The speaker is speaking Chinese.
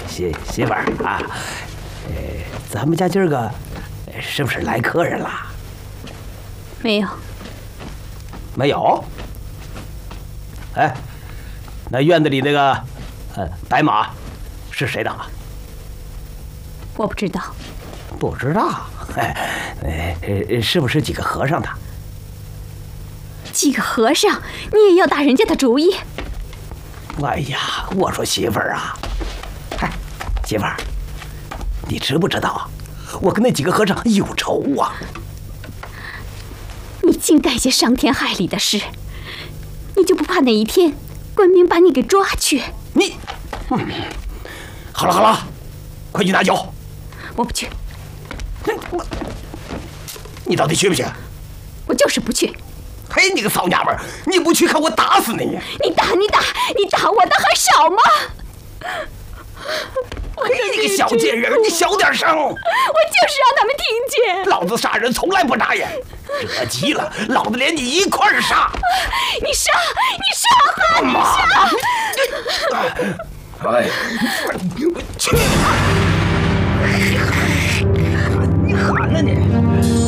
媳妇儿啊，咱们家今儿个是不是来客人了？ 没有。 没有。哎，那院子里那个白马是谁的？ 我不知道。 不知道？是不是几个和尚的？ 几个和尚，你也要打人家的主意？ 哎呀，我说媳妇儿啊，嗨，媳妇儿，你知不知道，我跟那几个和尚有仇啊！ 你竟干些伤天害理的事，你就不怕哪一天官兵把你给抓去？ 你，好了，快去拿酒。 我不去。 你到底去不去？ 我就是不去。 嘿，你个骚娘们儿，你不去看我打死你！ 你打我的还少吗？ 嘿，你个小贱人，你小点声！我就是让他们听见。 老子杀人从来不眨眼，惹急了，老子连你一块儿杀！ 你杀！你杀！ 哎，去！你喊呢你！